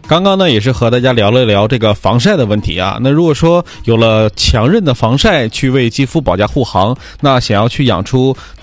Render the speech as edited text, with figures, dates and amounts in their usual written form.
刚刚呢也是和大家聊了聊这个防晒的问题啊。那如果说有了强韧的防晒去为肌肤保驾护航，那想要去养出